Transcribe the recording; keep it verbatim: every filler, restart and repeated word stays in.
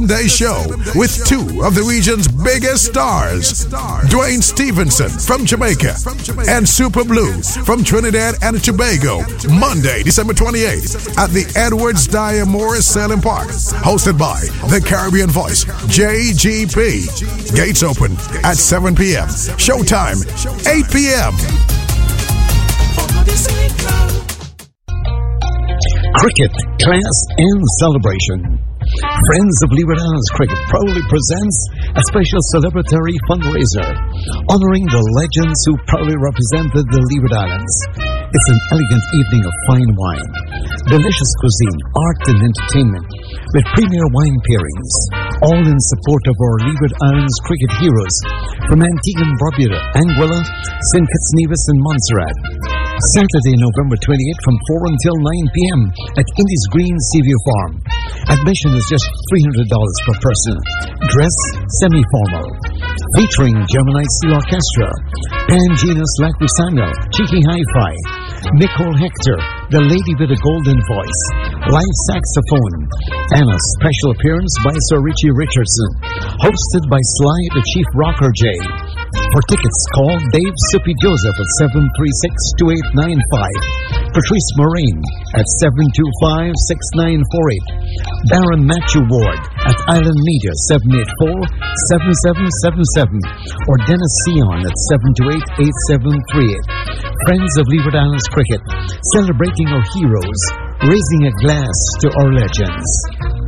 seven-day show with two of the region's biggest stars, Dwayne Stevenson from Jamaica and Super Blue from Trinidad and Tobago, Monday, December twenty-eighth at the Edwards Dyer Morris Salem Park, hosted by the Caribbean Voice, J G P. Gates open at seven p.m. Showtime, eight p.m. Cricket, class, and celebration. Friends of Leeward Islands Cricket proudly presents a special celebratory fundraiser honoring the legends who proudly represented the Leeward Islands. It's an elegant evening of fine wine, delicious cuisine, art, and entertainment with premier wine pairings, all in support of our Leeward Islands cricket heroes from Antigua and Barbuda, Anguilla, Saint Kitts Nevis, and Montserrat. Saturday, November twenty-eighth from four until nine p.m. at Indies Green Seaview Farm. Admission is just three hundred dollars per person. Dress semi-formal. Featuring Gemini Steel Orchestra, Pangenas Lacry Samuel, Cheeky Hi-Fi, Nicole Hector, the lady with a golden voice, live saxophone, and a special appearance by Sir Richie Richardson, hosted by Sly the Chief Rocker J. For tickets, call Dave Sippy Joseph at seven three six, two eight nine five, Patrice Moraine at seven two five, six nine four eight, Baron Matthew Ward at Island Media seven eight four, seven seven seven seven, or Dennis Sion at seven two eight, eight seven three eight. Friends of Leeward Islands Cricket, celebrating our heroes, raising a glass to our legends.